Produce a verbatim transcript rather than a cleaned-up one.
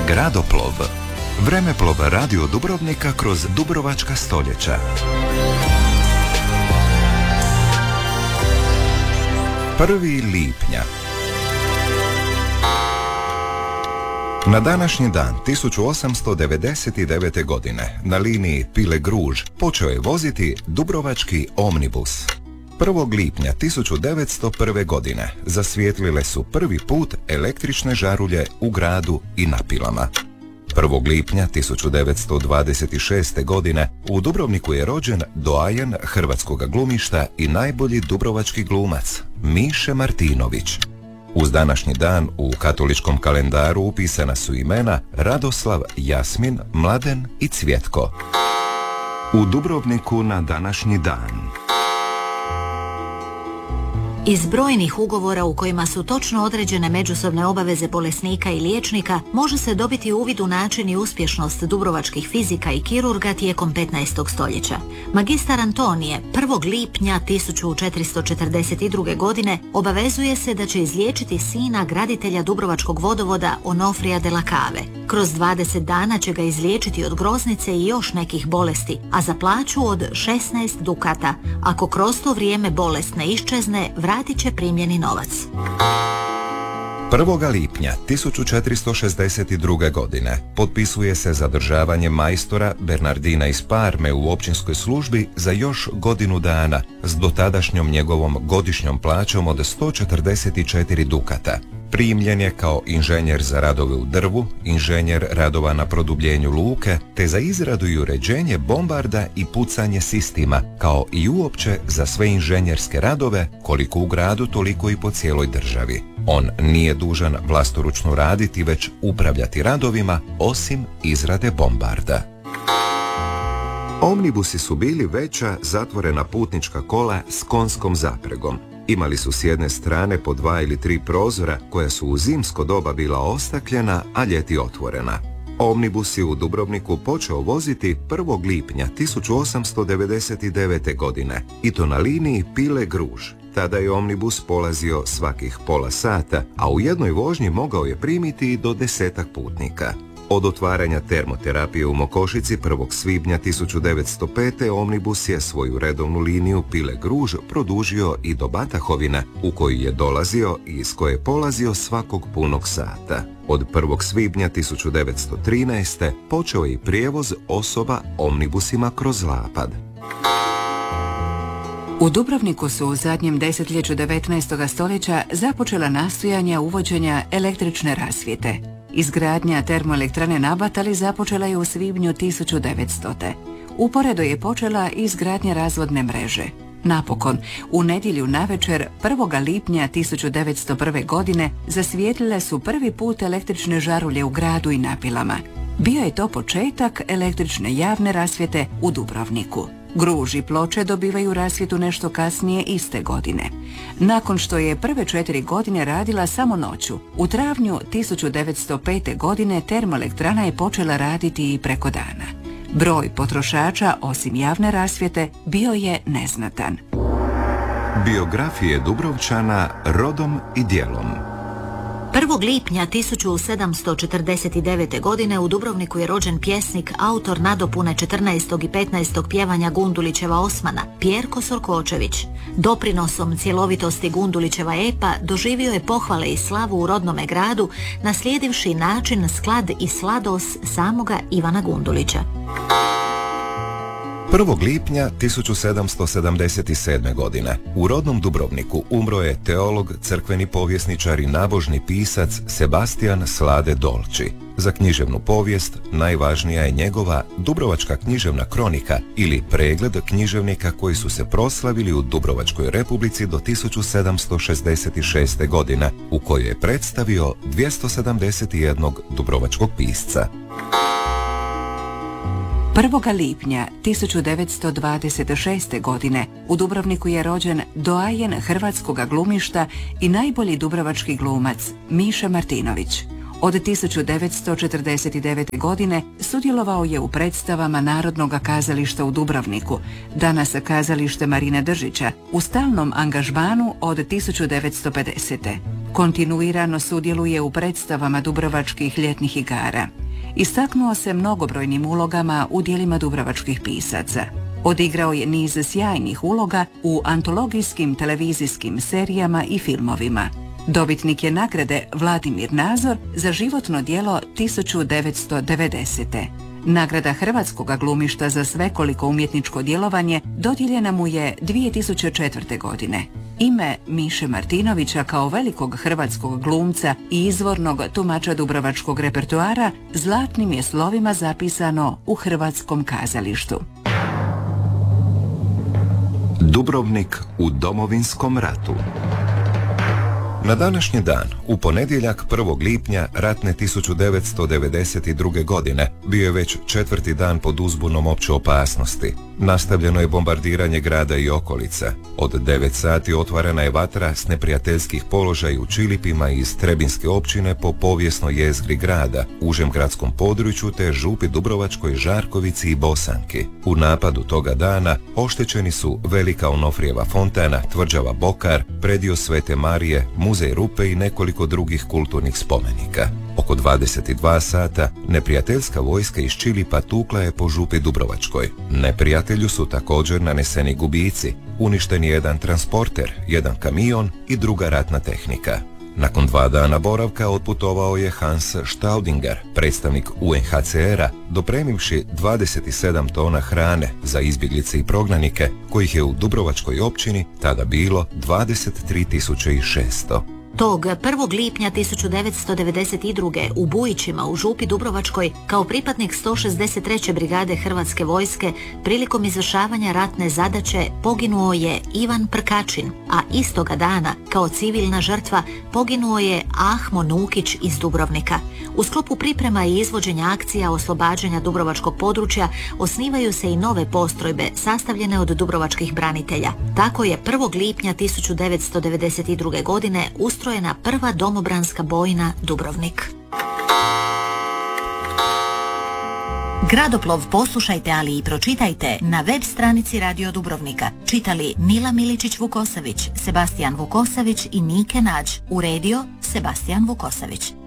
Gradoplov. Vremeplov radio Dubrovnika kroz dubrovačka stoljeća. prvi lipnja. Na današnji dan tisuću osamsto devedeset devete. godine na liniji Pile-Gruž počeo je voziti dubrovački omnibus. prvog lipnja tisuću devetsto prve. godine zasvijetlile su prvi put električne žarulje u gradu i na Pilama. prvog lipnja tisuću devetsto dvadeset šeste. godine u Dubrovniku je rođen doajen hrvatskog glumišta i najbolji dubrovački glumac Miše Martinović. Uz današnji dan u katoličkom kalendaru upisana su imena Radoslav, Jasmin, Mladen i Cvjetko. U Dubrovniku na današnji dan. Iz brojnih ugovora u kojima su točno određene međusobne obaveze bolesnika i liječnika može se dobiti uvid u način i uspješnost dubrovačkih fizika i kirurga tijekom petnaestog stoljeća. Magistar Antonije prvog lipnja tisuću četiristo četrdeset druge. godine obavezuje se da će izliječiti sina graditelja dubrovačkog vodovoda Onofrija de la Cave. Kroz dvadeset dana će ga izliječiti od groznice i još nekih bolesti, a za plaću od šesnaest dukata. Ako kroz to vrijeme bolest ne iščezne, vratit će primljeni novac. prvog lipnja tisuću četiristo šezdeset druge. godine potpisuje se zadržavanje majstora Bernardina iz Parme u općinskoj službi za još godinu dana s dotadašnjom njegovom godišnjom plaćom od sto četrdeset četiri dukata. Primljen je kao inženjer za radove u drvu, inženjer radova na produbljenju luke, te za izradu i uređenje bombarda i pucanje sistima, kao i uopće za sve inženjerske radove, koliko u gradu, toliko i po cijeloj državi. On nije dužan vlastoručno raditi, već upravljati radovima, osim izrade bombarda. Omnibusi su bili veća, zatvorena putnička kola s konjskom zapregom. Imali su s jedne strane po dva ili tri prozora koja su u zimsko doba bila ostakljena, a ljeti otvorena. Omnibus je u Dubrovniku počeo voziti prvog lipnja tisuću osamsto devedeset devete. godine i to na liniji Pile-Gruž. Tada je omnibus polazio svakih pola sata, a u jednoj vožnji mogao je primiti i do desetak putnika. Od otvaranja termoterapije u Mokošici prvog svibnja tisuću devetsto pete. omnibus je svoju redovnu liniju Pile-Gruž produžio i do Batahovina, u koju je dolazio i iz koje je polazio svakog punog sata. Od prvog svibnja tisuću devetsto trinaeste. počeo je i prijevoz osoba omnibusima kroz Lapad. U Dubrovniku su u zadnjem desetljeću devetnaestog. stoljeća započela nastojanja uvođenja električne rasvjete. Izgradnja termoelektrane na Batali započela je u svibnju tisuću devetstote. Uporedo je počela izgradnja razvodne mreže. Napokon, u nedjelju navečer prvog lipnja tisuću devetsto prve. godine zasvijetlile su prvi put električne žarulje u gradu i na Pilama. Bio je to početak električne javne rasvjete u Dubrovniku. Gruž i Ploče dobivaju rasvjetu nešto kasnije iste godine. Nakon što je prve četiri godine radila samo noću, u travnju tisuću devetsto pete. godine termoelektrana je počela raditi i preko dana. Broj potrošača, osim javne rasvjete, bio je neznatan. Biografije Dubrovčana rodom i djelom. prvog lipnja tisuću sedamsto četrdeset devete. godine u Dubrovniku je rođen pjesnik, autor nadopune četrnaestog i petnaestog pjevanja Gundulićeva Osmana, Pjerko Sorkočević. Doprinosom cjelovitosti Gundulićeva epa doživio je pohvale i slavu u rodnome gradu, naslijedivši način, sklad i slados samoga Ivana Gundulića. prvog lipnja tisuću sedamsto sedamdeset sedme. godine u rodnom Dubrovniku umro je teolog, crkveni povjesničar i nabožni pisac Sebastian Slade Dolci. Za književnu povijest najvažnija je njegova Dubrovačka književna kronika ili pregled književnika koji su se proslavili u Dubrovačkoj republici do tisuću sedamsto šezdeset šeste. godine, u kojoj je predstavio dvjesto sedamdeset jednog dubrovačkog pisca. prvog lipnja tisuću devetsto dvadeset šeste. godine u Dubrovniku je rođen doajen hrvatskog glumišta i najbolji dubrovački glumac Miše Martinović. Od tisuću devetsto četrdeset devete. godine sudjelovao je u predstavama Narodnog kazališta u Dubrovniku, danas kazalište Marina Držića, u stalnom angažmanu od tisuću devetsto pedesete. Kontinuirano sudjeluje u predstavama dubrovačkih ljetnih igara. Istaknuo se mnogobrojnim ulogama u djelima dubrovačkih pisaca. Odigrao je niz sjajnih uloga u antologijskim televizijskim serijama i filmovima. Dobitnik je nagrade Vladimir Nazor za životno djelo tisuću devetsto devedesete. Nagrada Hrvatskoga glumišta za svekoliko umjetničko djelovanje dodijeljena mu je dvije tisuće četvrte. godine. Ime Miše Martinovića kao velikog hrvatskog glumca i izvornog tumača dubrovačkog repertoara zlatnim je slovima zapisano u hrvatskom kazalištu. Dubrovnik u Domovinskom ratu. Na današnji dan, u ponedjeljak prvog lipnja ratne tisuću devetsto devedeset druge. godine, bio je već četvrti dan pod uzbunom opće opasnosti. Nastavljeno je bombardiranje grada i okolica. Od devet sati otvarana je vatra s neprijateljskih položaja u Čilipima iz Trebinske općine po povijesnoj jezgri grada, užem gradskom području te župi Dubrovačkoj, Žarkovici i Bosanki. U napadu toga dana oštećeni su Velika Onofrijeva fontana, tvrđava Bokar, predio Svete Marije, muzej Rupe i nekoliko drugih kulturnih spomenika. Oko dvadeset dva sata neprijateljska vojska iz Čilipa tukla je po župi Dubrovačkoj. Neprijatelju su također naneseni gubici, uništen je jedan transporter, jedan kamion i druga ratna tehnika. Nakon dva dana boravka otputovao je Hans Staudinger, predstavnik U N H C R-a, dopremivši dvadeset sedam tona hrane za izbjeglice i prognanike, kojih je u Dubrovačkoj općini tada bilo dvadeset tri tisuće šesto. Tog prvog lipnja tisuću devetsto devedeset druge. u Bujićima u župi Dubrovačkoj kao pripadnik sto šezdeset treće brigade Hrvatske vojske prilikom izvršavanja ratne zadaće poginuo je Ivan Prkačin, a istoga dana kao civilna žrtva poginuo je Ahmo Nukić iz Dubrovnika. U sklopu priprema i izvođenja akcija oslobađanja dubrovačkog područja osnivaju se i nove postrojbe sastavljene od dubrovačkih branitelja. Tako je prvog lipnja tisuću devetsto devedeset druge. godine ustrojena prva domobranska bojna Dubrovnik. Gradoplov poslušajte, ali i pročitajte na web stranici Radio Dubrovnika. Čitali Nila Miličić-Vukosavić, Sebastijan Vukosavić i Nike Nađ. Uredio Sebastijan Vukosavić.